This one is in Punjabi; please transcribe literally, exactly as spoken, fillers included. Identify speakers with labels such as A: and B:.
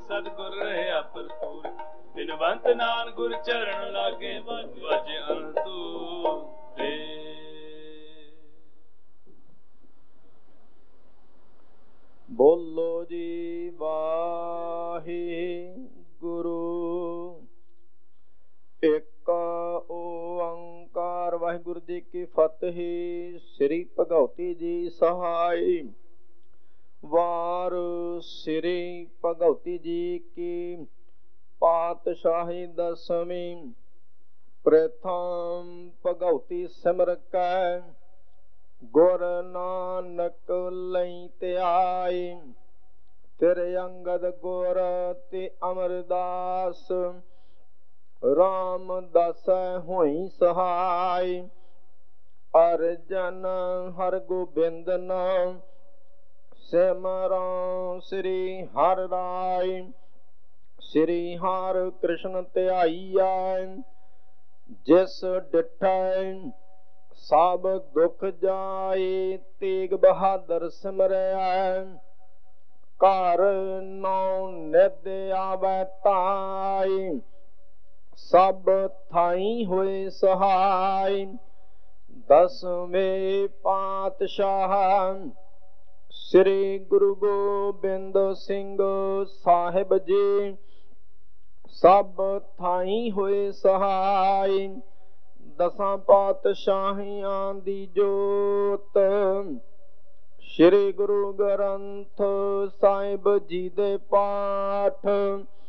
A: ਸਤਿਗੁਰ ਰਹਿਆ ਭਰਪੂਰ। ਬਿਨਵੰਤ ਨਾਨਕ ਗੁਰ ਚਰਨ ਲਾਗੇ ਵਜ ਅੰਤੂ ਰੇ।
B: ਬੋਲੋ ਜੀ ਵਾਹਿਗੁਰੂ। ਇੱਕ ਓੰਕਾਰ। ਵਾਹਿਗੁਰੂ ਜੀ ਕੀ ਫਤਿਹ। ਸ੍ਰੀ ਭਗਉਤੀ ਜੀ ਸਹਾਈ। ਵਾਰ ਸ੍ਰੀ ਭਗਉਤੀ ਜੀ ਕੀ ਪਾਤਸ਼ਾਹੀ ਦਸਵੀਂ। ਪ੍ਰਥਮ ਭਗਉਤੀ ਸਿਮਰ ਕੈ ਗੁਰ ਨਾਨਕ ਲਈ ਧਿਆਈ। ਫਿਰ ਅੰਗਦ ਗੁਰ ਤੇ ਅਮਰਦਾਸ ਰਾਮਦਾਸੈ ਹੋਈ ਸਹਾਈ। ਅਰਜਨ ਹਰਗੋਬਿੰਦ ਨਾਮ ਸਿਮਰਉ ਸ੍ਰੀ ਹਰਿ ਰਾਇ। ਸ੍ਰੀ ਹਰਿ ਕ੍ਰਿਸ਼ਨ ਧਿਆਈਐ ਜਿਸ ਡਿਠੈ ਸਭ ਦੁਖ ਜਾਏ। ਤੇਗ ਬਹਾਦਰ ਸਿਮਰੈ ਘਰ ਨੌ ਨਿਧ ਆਵੈ ਧਾਇ। ਸਭ ਥਾਈ ਹੋਏ ਸਹਾਈ। ਦਸਵੇਂ ਪਾਤਸ਼ਾਹ ਸ੍ਰੀ ਗੁਰੂ ਗੋਬਿੰਦ ਸਿੰਘ ਸਾਹਿਬ ਜੀ ਸਭ ਥਾਈ ਹੋਏ ਸਹਾਈ। ਦਸਾਂ ਪਾਤਸ਼ਾਹੀਆਂ ਦੀ ਜੋਤ ਸ੍ਰੀ ਗੁਰੂ ਗ੍ਰੰਥ ਸਾਹਿਬ ਜੀ ਦੇ ਪਾਠ